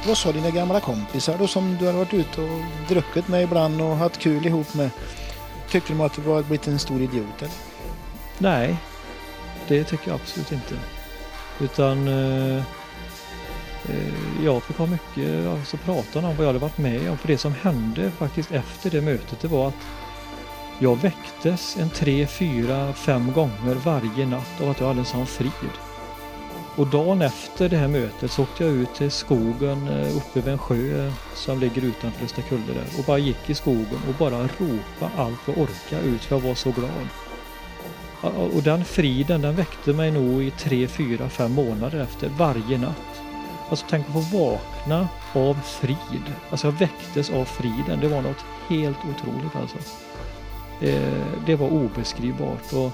Vad sa dina gamla kompisar då som du har varit ute och druckit med ibland och haft kul ihop med? Tyckte de att du var blivit en stor idiot eller? Nej, det tycker jag absolut inte. Utan jag fick ha mycket alltså, prata om vad jag hade varit med om. För det som hände faktiskt efter det mötet, det var att jag väcktes 3, 4, 5 gånger varje natt av att jag hade en sån frid. Och dagen efter det här mötet så åkte jag ut till skogen uppe vid en sjö som ligger utanför Österkulle där. Och bara gick i skogen och bara ropa allt jag orkade ut för jag var så glad. Och den friden, den väckte mig nog i 3, 4, 5 månader efter varje natt. Alltså tänk på att få vakna av frid. Alltså jag väcktes av friden. Det var något helt otroligt alltså. Det var obeskrivbart och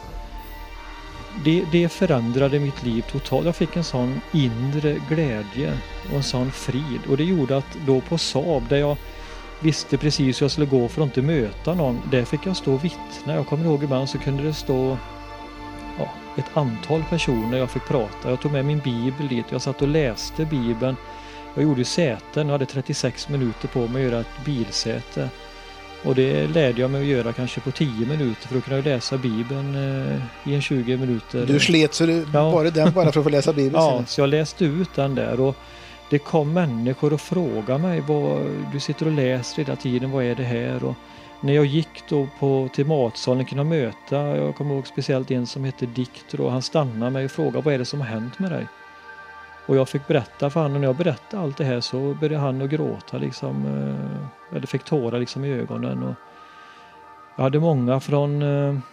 det förändrade mitt liv totalt. Jag fick en sån inre glädje och en sån frid. Och det gjorde att då på Saab, där jag visste precis hur jag skulle gå för att inte möta någon, där fick jag stå och vittna. Jag kommer ihåg ibland så kunde det stå ett antal personer jag fick prata. Jag tog med min bibel dit. Jag satt och läste bibeln. Jag gjorde säten. Jag hade 36 minuter på mig att göra ett bilsäte. Och det lärde jag mig att göra kanske på 10 minuter för att kunna läsa Bibeln i en 20 minuter. Du slet så du bara den bara för att få läsa Bibeln? Ja, så jag läste ut den där och det kom människor och frågade mig vad du sitter och läser hela tiden, vad är det här? Och när jag gick då till matsalen kunde möta, jag kommer ihåg speciellt en som heter Dick och han stannade mig och frågade vad är det som har hänt med dig? Och jag fick berätta för honom och när jag berättade allt det här så började han att gråta liksom, eller fick tårar liksom i ögonen. Och jag hade många från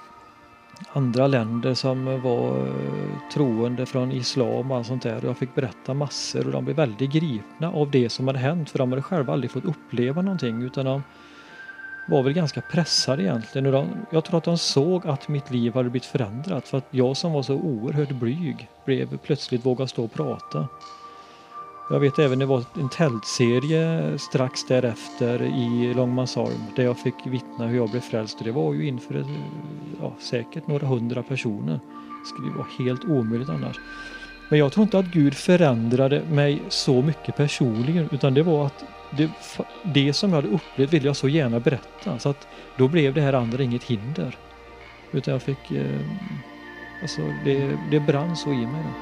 andra länder som var troende från islam och allt sånt där. Och jag fick berätta massor och de blev väldigt gripna av det som hade hänt. För de hade själva aldrig fått uppleva någonting utan de var väl ganska pressade egentligen. Och jag tror att de såg att mitt liv hade blivit förändrat. För att jag som var så oerhört blyg blev plötsligt våga stå och prata. Jag vet även det var en tältserie strax därefter i Långmansholm där jag fick vittna hur jag blev frälst. Det var ju inför säkert några 100 personer. Det skulle vara helt omöjligt annars. Men jag tror inte att Gud förändrade mig så mycket personligen utan det var att det som jag hade upplevt ville jag så gärna berätta. Så att då blev det här andra inget hinder. Utan jag fick, det brann så i mig då.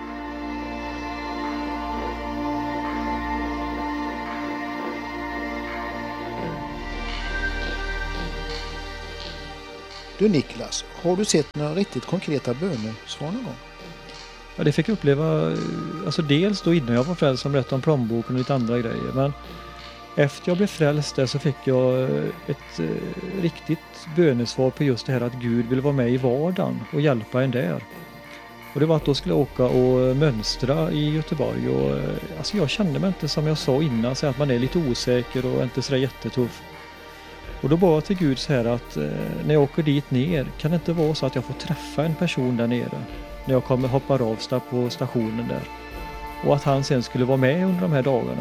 Du Niklas, har du sett några riktigt konkreta bönesvar någon gång? Ja, det fick jag uppleva, alltså dels då innan jag var frälst som berättade om plånboken och lite andra grejer. Men efter jag blev frälst där så fick jag ett riktigt bönesvar på just det här att Gud vill vara med i vardagen och hjälpa en där. Och det var att då skulle jag åka och mönstra i Göteborg. Och, alltså jag kände mig inte som jag sa innan, så att man är lite osäker och inte så jättetuff. Och då bad jag till Gud så här att när jag åker dit ner kan det inte vara så att jag får träffa en person där nere när jag kommer hoppa av på stationen där. Och att han sen skulle vara med under de här dagarna.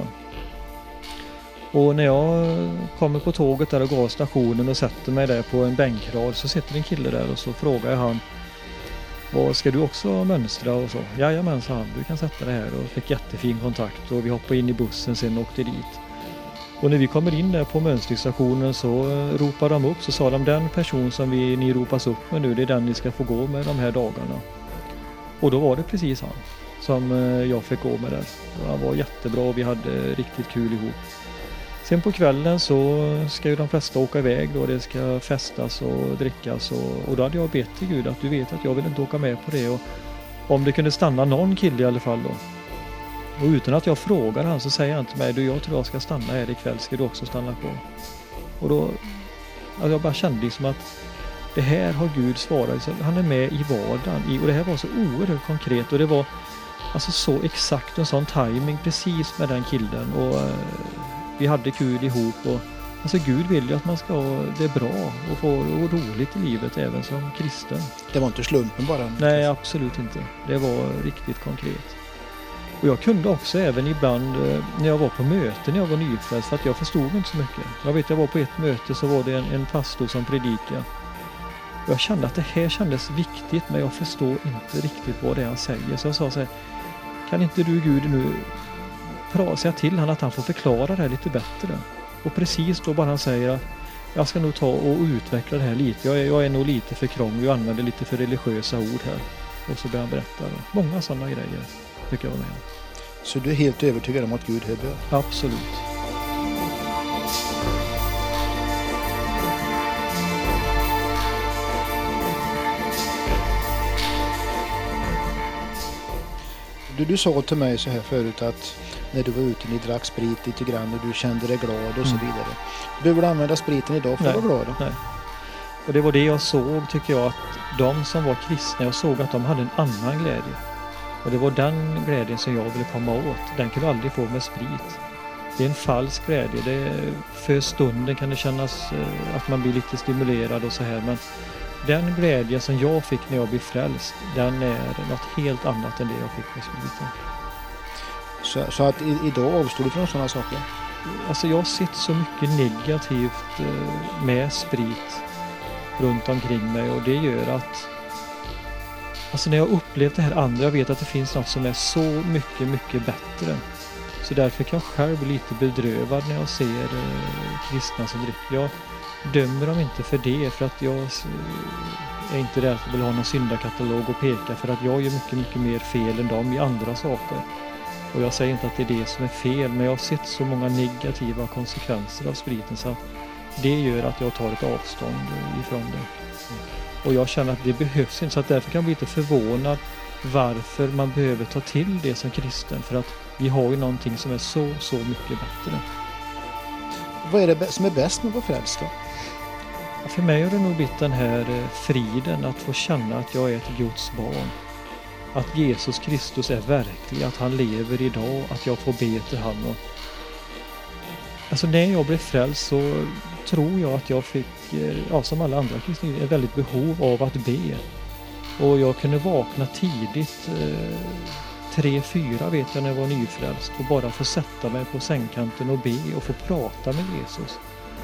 Och när jag kommer på tåget där och går av stationen och sätter mig där på en bänkrad så sitter en kille där och så frågar jag han: vad ska du också mönstra och så? Jajamän, sa han, du kan sätta det här. Och fick jättefin kontakt och vi hoppade in i bussen sen och åkte dit. Och när vi kommer in där på mönstringsstationen så ropar de upp, så sa de den person som ni ropas upp med nu, det är den ni ska få gå med de här dagarna. Och då var det precis han som jag fick gå med där. Han var jättebra och vi hade riktigt kul ihop. Sen på kvällen så ska ju de flesta åka iväg då, det ska festas och drickas och då hade jag bett till Gud att du vet att jag vill inte åka med på det och om det kunde stanna någon kille i alla fall då. Och utan att jag frågar han så säger han till mig: du, jag tror jag ska stanna här ikväll, ska du också stanna på? Och då, alltså jag bara kände liksom att det här har Gud svarat, så han är med i vardagen och det här var så oerhört konkret och det var alltså så exakt en sån timing precis med den killen och vi hade kul ihop och alltså Gud vill ju att man ska ha det bra och få roligt i livet även som kristen. Det var inte slumpen bara? Nej, absolut inte. Det var riktigt konkret. Och jag kunde också även ibland när jag var på möten när jag var nyfrälst, för att jag förstod inte så mycket. Jag vet, jag var på ett möte så var det en pastor som predikade. Och jag kände att det här kändes viktigt, men jag förstår inte riktigt vad det är han säger. Så jag sa så här: kan inte du Gud nu säga till han att han får förklara det här lite bättre. Och precis då bara han säger att jag ska nog ta och utveckla det här lite. Jag är nog lite för krånglig och använder lite för religiösa ord här. Och så börjar han berätta då. Många sådana grejer fick jag vara med om. Så du är helt övertygad om att Gud hör bön? Absolut. Du sa till mig så här förut att när du var ute, ni drack sprit lite grann och du kände dig glad och så vidare. Du vill använda spriten idag för att vara glad? Nej. Och det var det jag såg, tycker jag, att de som var kristna, jag såg att de hade en annan glädje. Och det var den glädjen som jag ville komma åt. Den kan du aldrig få med sprit. Det är en falsk glädje. För stunden kan det kännas att man blir lite stimulerad och så här, men den glädjen som jag fick när jag blev frälst, den är något helt annat än det jag fick med spriten. Så att idag avstår du från sådana saker? Alltså jag har sett så mycket negativt med sprit runt omkring mig, och det gör att alltså när jag upplevt det här andra, jag vet att det finns något som är så mycket, mycket bättre. Så därför kan jag själv bli lite bedrövad när jag ser kristna som dricker. Jag dömer dem inte för det, för att jag är inte där att vill ha någon syndakatalog och peka, för att jag gör mycket, mycket mer fel än dem i andra saker. Och jag säger inte att det är det som är fel, men jag har sett så många negativa konsekvenser av spriten så att det gör att jag tar ett avstånd ifrån det. Och jag känner att det behövs inte, så att därför kan jag bli lite förvånad varför man behöver ta till det som kristen, för att vi har ju någonting som är så mycket bättre. Vad är det som är bäst med att vara frälst då? För mig har det nog blivit den här friden att få känna att jag är ett Guds barn. Att Jesus Kristus är verklig, att han lever idag, att jag får be till honom. Alltså när jag blev frälst så tror jag att jag fick, som alla andra kristna, ett väldigt behov av att be. Och jag kunde vakna tidigt, 3-4 vet jag när jag var nyfrälst, och bara få sätta mig på sängkanten och be och få prata med Jesus.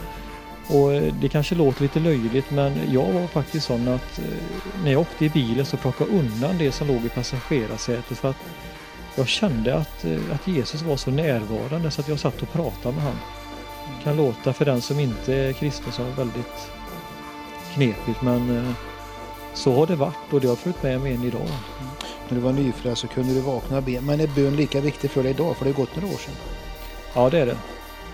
Och det kanske låter lite löjligt, men jag var faktiskt sån att när jag åkte i bilen så plockade undan det som låg i passagerarsätet, för att jag kände att Jesus var så närvarande så att jag satt och pratade med honom. Det kan låta för den som inte är kristen så väldigt knepigt, men så har det varit och det har följt med mig än idag. När du var nyfrälst så kunde du vakna och be. Men är bön lika viktig för dig idag? För det har gått några år sedan. Ja, det är det.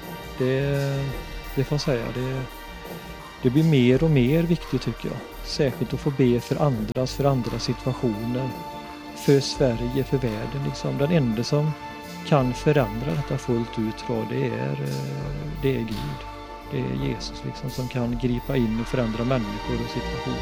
Det får jag säga. Det blir mer och mer viktigt, tycker jag. Särskilt att få be för andra situationer. För Sverige, för världen. Liksom. Den enda som kan förändra detta fullt ut, tror jag, det är Gud. Det är Jesus liksom, som kan gripa in och förändra människor och situationer.